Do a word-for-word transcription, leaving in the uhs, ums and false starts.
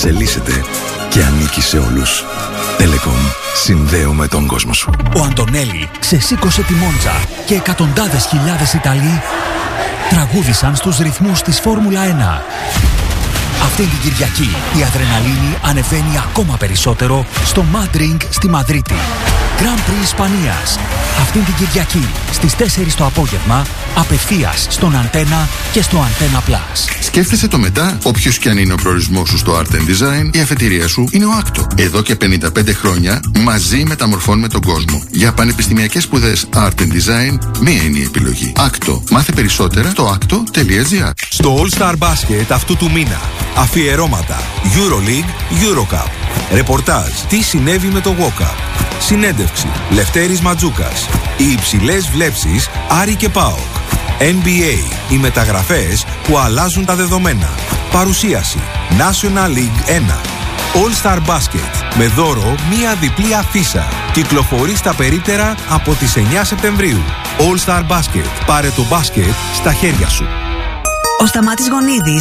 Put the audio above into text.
εξελίσσεται και ανήκει σε όλους. Telecom. Συνδέουμε τον κόσμο σου. Ο Αντωνέλη ξεσήκωσε τη Μόντζα και εκατοντάδες χιλιάδες Ιταλοί τραγούδησαν στους ρυθμούς της Φόρμουλα ένα. Αυτή την Κυριακή η αδρεναλίνη ανεβαίνει ακόμα περισσότερο στο Mad Ring στη Μαδρίτη. Grand Prix Ισπανίας. Αυτή την Κυριακή στις τέσσερις το απόγευμα, απευθείας στον Αντένα και στο Antenna Plus. Σκέφτεσαι το μετά, όποιος και αν είναι ο προορισμός σου στο Art and Design, η αφετηρία σου είναι ο Άκτο. Εδώ και πενήντα πέντε χρόνια μαζί μεταμορφώνουμε τον κόσμο. Για πανεπιστημιακές σπουδές Art and Design, μία είναι η επιλογή. Άκτο. Μάθε περισσότερα στο άκτο τελεία τζι άρ. Στο All Star Basket αυτού του μήνα. Αφιερώματα EuroLeague, EuroCup. Ρεπορτάζ τι συνέβη με το Walk-Up. Συνέντευξη Λευτέρης Ματζούκας. Οι υψηλές βλέψεις Άρη και ΠΑΟΚ. N B A. Οι μεταγραφές που αλλάζουν τα δεδομένα. Παρουσίαση National League ένα. All Star Basket. Με δώρο μία διπλή αφίσα. Κυκλοφορεί στα περίπτερα από τις εννιά Σεπτεμβρίου. All Star Basket. Πάρε το μπάσκετ στα χέρια σου. Ο Σταμάτης Γονίδης